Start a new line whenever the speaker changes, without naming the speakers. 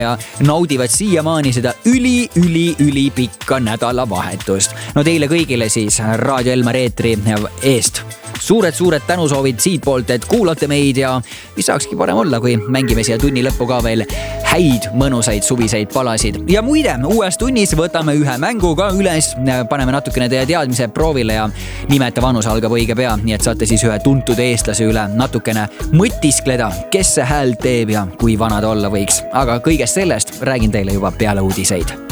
ja naudivad siiamaani seda üli pikka nädalavahetust. No teile kõigile siis Raadio Elmar eetri eest suured tänusoovid siit poolt, et kuulate meid ja mis saakski parem olla, kui mängime siia tunni lõppu ka veel häid mõnusaid suviseid palasid. Ja muide, uues tunnis võtame ühe mängu ka üles, paneme natukene teie teadmise proovile ja nimetav vanus algab õige pea, nii et saate siis ühe tuntud eestlase üle natukene mõtiskleda, kes see hääl teeb ja kui vana ta olla võiks. Aga kõigest sellest räägin teile juba peale uudiseid.